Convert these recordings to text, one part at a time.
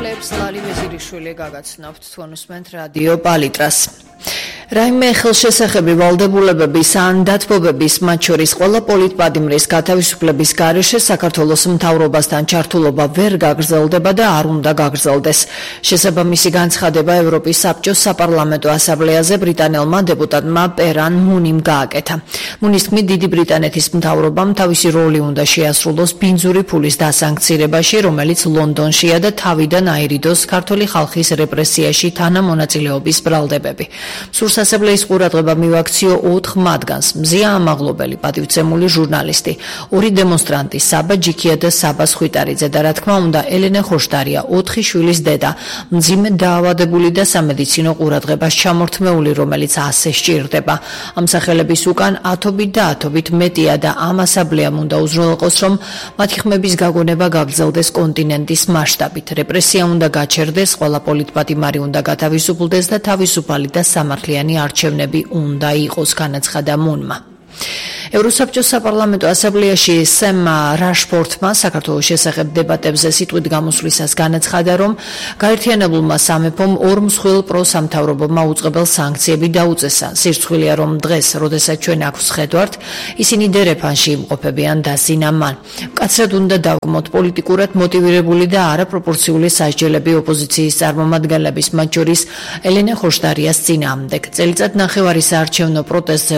Plebs Lali Veziriშვილი გაგაცნობთ თქვენ უსმენთ რადიო პალიტრას. რაიმე ხელშესახები ვალდებულებების ან დათბობების მათ შორის ყველა პოლიტპადიმრის გათავისუფლების გარეშე საქართველოს მთავრობასთან ჩართულობა ვერ გაგრძელდება და არ უნდა გაგრძელდეს. შესაბამისი განცხადება ევროპის საბჭოს საპარლამენტო ასამბლეაზე ბრიტანელმა დეპუტატმა პერან მუნიმ გააკეთა. მუნის თქმით, დიდი ბრიტანეთის მთავრობამ თავისი როლი უნდა შეასრულოს ბინძური ფულის დასანქცირებაში, რომელიც ლონდონშია და თავიდან აირიდოს ქართული ხალხის რეპრესიაში თანამონაწილეობის ბრალდებები. ასამბლეის ყურადღება მივაქციო 4 მათგანს: მზია ამაღლობელი, პატივცემული ჟურნალისტი, 2 დემონსტრანტი, საბა ჯიქია და საბა სხვიტარიძე და რა თქმა უნდა ელენე ხოშტარია, 4 შვილის დედა, მძიმე დაავადებული და სამედიცინო ყურადღებას ჩამორთმეული, რომელიც ასე სჭირდება. ამ სახელების უკან ათობით და ათობით მეტია და ამ ასამბლეამ უნდა უზრუნველყოს, რომ მათი ხმების გაგონება გაგრძელდეს კონტინენტის მასშტაბით. რეპრესია უნდა გაჩერდეს, ყველა პოლიტპატიმარი უნდა გათავისუფლდეს და თავისუფალი და სამართლიანი არჩევნები უნდა იყოს, განაცხადა მუნმა. ევროსაბჭოს საპარლამენტო ასამბლეაში სემ რაშფორდმა საქართველოს შესახებ დებატებზე სიტყვით გამოსვლისას განაცხადა, რომ გაერთიანებულმა სამეფომ 2 მსხვილ პროსამთავრობომა უწყებელ სანქციები დაუწესა. სირცხვილია, რომ დღეს, როდესაც ჩვენ აქ ვხედავთ, ისინი დერეფანში იმყოფებიან და სინამან. მკაცრად უნდა დავგმოთ პოლიტიკურად მოტივირებული და არაპროპორციული სასჯელები ოპოზიციის წარმომადგენლების, მათ შორის ელენე ხოშტარიას წინააღმდეგ. წელიწად ნახევარი საარჩევნო პროტესტზე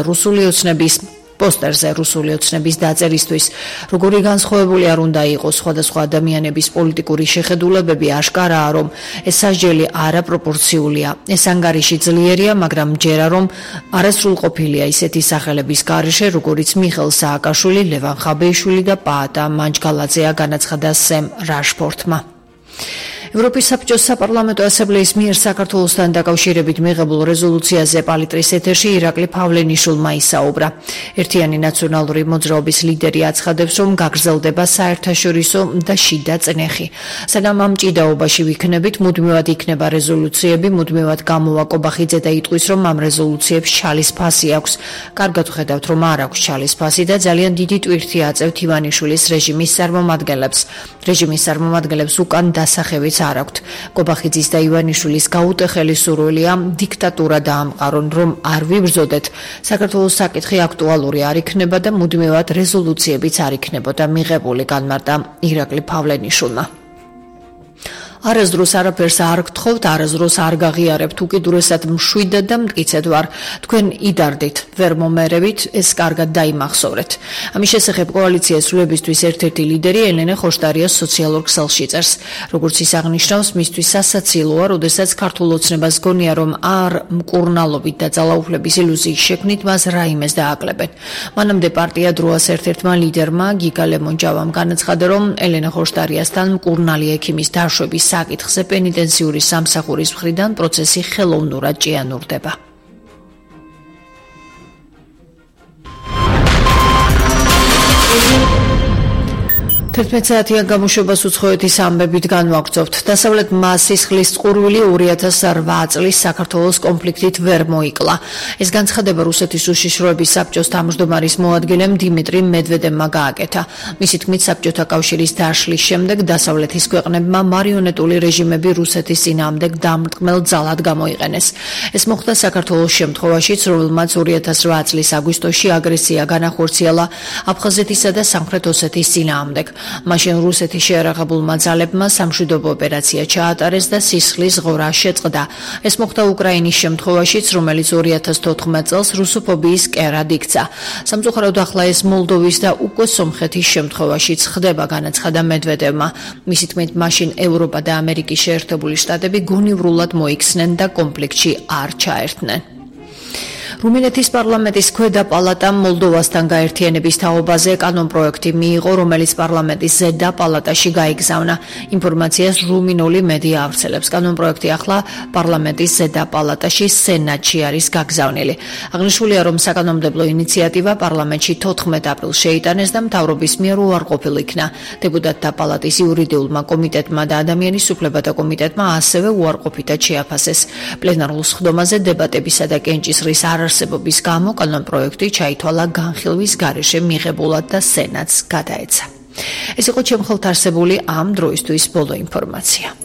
პოსტერზე რუსული ოცნების დაწერისთვის, როგორი განსხვავებული არ უნდა იყოს სხვადასხვა ადამიანების პოლიტიკური შეხედულებები, აშკარაა, რომ ეს სასჯელი არაპროპორციულია. ეს ანგარიში ძლიერია, მაგრამ მჯერა, რომ არასრულყოფილია ისეთი სახელების გარეშე, როგორიც მიხეილ სააკაშვილი, ლევან ხაბეიშვილი და პაატა მანჯგალაძეა, განაცხადა სემ რაშფორდმა. ევროპის საბჭოს საპარლამენტო ასამბლეის მიერ საქართველოსთან დაკავშირებით მიღებულ რეზოლუციაზე პალიტრის ეთერში ირაკლი ფავლენიშვილმა ისაუბრა. ერთიანი ნაციონალური მოძრაობის ლიდერი აცხადებს, რომ გაგრძელდება საერთაშორისო და შიდა წნეხი. სანამ ამ ჭიდაობაში ვიქნებით, მუდმივად იქნება რეზოლუციები, მუდმივად გამოვა კობახიძე და იტყვის, რომ ამ რეზოლუციებს ჩალის ფასი აქვს. კარგად ვხედავთ, რომ არ აქვს ჩალის ფასი და ძალიან დიდი ტვირთი აწევთ ივანიშვილის რეჟიმის წარმომადგენლებს. რეჟიმის წარმომადგენლებს უკან დასახევიც არ აქვთ. კობახიძის და ივანიშვილის გაუტეხელი სურვილია დიქტატურა დაამყარონ, რომ არ ვიბრძოდეთ. საქართველოს საკითხი აქტუალური არ იქნება და მუდმივად რეზოლუციებიც არ იქნებოდა მიღებული, განმარტა ირაკლი ფავლენიშვილმა. არასდროს არაფერს არ გთხოვთ, არასდროს არ გაღიარებთ, უკიდურესად მშვიდად და მტკიცედ ვარ. თქვენ იდარდით, ვერ მომერევით, ეს კარგად დაიმახსოვრეთ. ამის შესახებ კოალიციას სრულებისთვის ერთ-ერთი ლიდერი ელენე ხოშტარიას სოციალურ ქსელში წერს. როგორც ის აღნიშნავს, მისთვის სასაცილოა, როდესაც ქართულ ოცნებას გონია, რომ არ მკურნალობით და ძალაუფლების ილუზიის შექმნით მას რაიმეს დააკლებენ. მანამდე პარტია დროას ერთ-ერთმა ლიდერმა გიგა ლემონჯავამ განაცხადა, რომ ელენე ხოშტარიასთან მკურნალი ექიმის დაშვების საკითხზე პენიტენციური სამსახურის მხრიდან პროცესი ხელოვნურად ჭიანურდება. 11 საათიან გამოშვებას უცხოეთის ამბებით განვაგრძობთ. დასავლეთ მასისხლის წყურვილი 2008 წლის საქართველოს კონფლიქტით ვერ მოიკლა. ეს განცხადება რუსეთის უშიშროების საბჭოს თავმჯდომარის მოადგილემ დიმიტრი მედვედევმა გააკეთა. მისი თქმით, საბჭოთა კავშირის დაშლის შემდეგ დასავლეთის ქვეყნებმა მარიონეტული რეჟიმები რუსეთის წინააღმდეგ დამრტყმელ ძალად გამოიყენეს. ეს მოხდა საქართველოს შემთხვევაშიც, რომელმაც 2008 წლის აგვისტოში აგრესია განახორციელა აფხაზეთისა და სამხრეთ ოსეთის წინააღმდეგ. მაშინ რუსეთის შეერაღებულმა ძალებმა სამშვიდობო ოპერაცია ჩაატარეს და სისხლის ღორა შეწყდა. ეს მოხდა უკრაინის შემთხვევაშიც, რომელიც 2014 წელს რუსოფობიის კერად იქცა. სამწუხაროდ ახლა ეს მოლდოვის და უკვე სომხეთის შემთხვევაშიც ხდება, განაცხადა მედვედევმა. მისი თქმით, მაშინ ევროპა და ამერიკის შეერთებული შტატები გონივრულად მოიქცნენ და კონფლიქტში არ ჩაერთნენ. რუმინეთის პარლამენტის ქვედა პალატამ მოლდოვასთან გაერთიანების თაობაზე კანონპროექტი მიიღო, რომელიც პარლამენტის ზედა პალატაში გაიგზავნა. ინფორმაციას რუმინული მედია ავრცელებს. კანონპროექტი ახლა პარლამენტის ზედა პალატაში სენატში არის გაგზავნილი. აღნიშნულია, რომ საკანონმდებლო ინიციატივა პარლამენტში 14 აპრილს შეიტანეს და მთავრობის მიერ უარყოფილ იქნა. დეპუტატთა პალატის იურიდიულმა კომიტეტმა და ადამიანის უფლებათა კომიტეტმა ასევე უარყოფითად შეაფასეს. პლენარულ სხდომაზე დებატებისა და კენჭისყრის არარსებობის გამო კანონპროექტი ჩაითვალა განხილვის გარეშე მიღებულად და სენატს გადაეცა. ეს იყო ჩემ ხელთ არსებული ამ დროისთვის ბოლო ინფორმაცია.